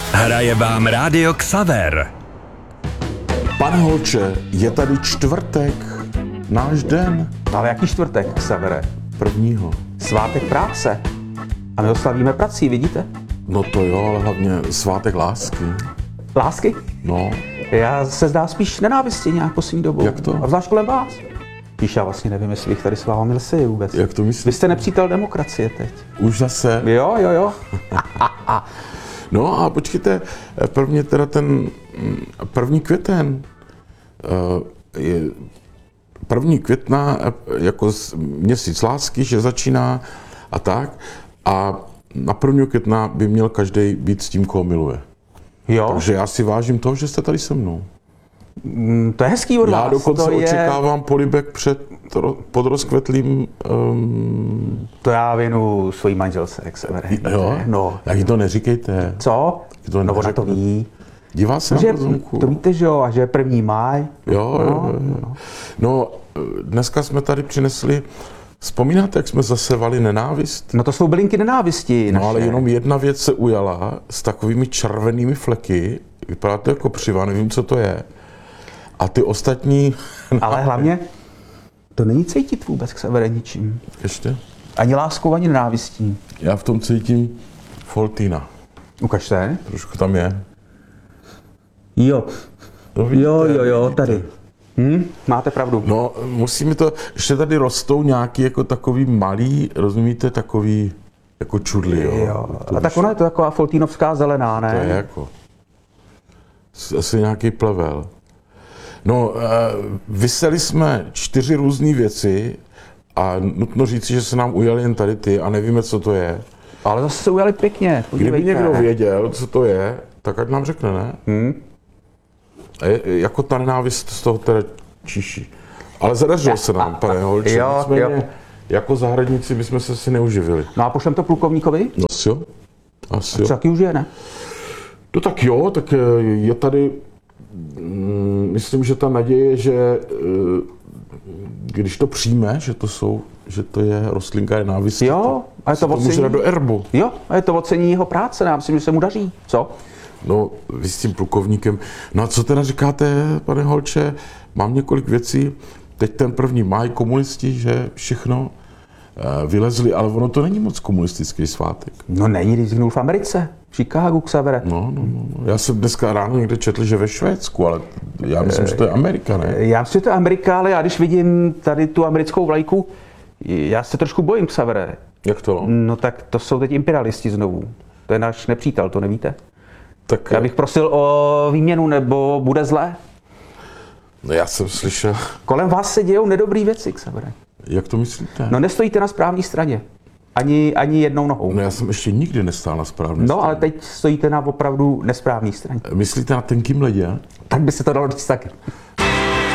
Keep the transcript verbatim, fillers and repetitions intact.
Hraje vám Rádio Xaver. Pane Holče, je tady čtvrtek, náš den. Ale jaký čtvrtek, Xavere? Prvního. Svátek práce. A my oslavíme prací, vidíte? No to jo, ale hlavně svátek lásky. Lásky? No. Já se zdá spíš nenávisti nějak poslední dobou. Jak to? A zvlášť kolem vás. Píš, já vlastně nevím, jestli bych tady s vámi milsi vůbec. Jak to myslíš? Vy jste nepřítel demokracie teď. Už zase? Jo, jo, jo. No a počkejte, prvně teda ten první květen. Je první května jako měsíc lásky, že začíná a tak. A na prvního května by měl každý být s tím, koho miluje. Jo? Takže já si vážím toho, že jste tady se mnou. Mm, to je hezký od vás. Já dokonce to je... očekávám polibek před pod rozkvetlým... Um... To já věnu svojí manželce, Xavere. Jo? No. Jak jí to neříkejte. Co? To no ona to ví. Dívá se že, na pozorku. To víte, že jo, a že je první máj. Jo, no, jo, jo. No, dneska jsme tady přinesli, vzpomínáte, jak jsme zasevali nenávist? No to jsou bylinky nenávisti No naše. ale jenom jedna věc se ujala s takovými červenými fleky, vypadá to jako přiva, nevím, co to je. A ty ostatní... Ale hlavně, to není cítit vůbec k Xavere ničím. Ještě? Ani láskou, ani nenávistí. Já v tom cítím Foltína. Ukažte. Trošku tam je. Jo. No, vidíte, jo, jo, jo, vidíte. tady. Hm? Máte pravdu. No, musíme to, ještě tady rostou nějaký jako takový malý, rozumíte, takový jako čudly, jo. jo. To A tak ona je to taková foltínovská zelená, ne? To je jako, asi nějaký plevel. No, vyseli jsme čtyři různé věci a nutno říci, že se nám ujaly jen tady ty a nevíme, co to je. Ale zase se ujali pěkně, podívejte. Kdyby někdo věděl, co to je, tak ať nám řekne, ne? Hmm? A je, jako ta nenávist z toho teda čiší. Ale zadařilo se nám, pane Holče. Jo, Nicméně, jo. jako zahradníci bychom se si neuživili. No a pošlem to plukovníkovi? No asi jo. Asi jo. Taky už je, ne? No tak jo, tak je tady, mm, myslím, že ta naděje, že když to přijme, že to jsou, že to je rostlinka nenávisti, Jo, a je to, to může ocení. dát do erbu. Jo, a je to ocení jeho práce, já myslím, že se mu daří. Co? No, vy s tím plukovníkem. No a co teda říkáte, pane Holče? Mám několik věcí. Teď ten první máj, komunisti, že všechno uh, vylezli, ale ono to není moc komunistický svátek. No není, když zhnul v Americe, v Chicagu, Xavere. No, no, no. Já jsem dneska ráno někde četl, že ve Švédsku, ale já myslím, že to je Amerika, ne? Já myslím, že to je Amerika, ale já když vidím tady tu americkou vlajku, já se trošku bojím, Xavere. Jak to? No tak to jsou teď imperialisti znovu. To je náš nepřítel, to nevíte? Tak Já bych prosil o výměnu, nebo bude zlé. no, já jsem slyšel. Kolem vás se dějou nedobrý věci, Xavere. Jak to myslíte? No nestojíte na správné straně. Ani, ani jednou nohou. No já jsem ještě nikdy nestál na správné No, straně. ale teď stojíte na opravdu nesprávné straně. Myslíte na tenkým ledě? Tak by se to dalo říct taky.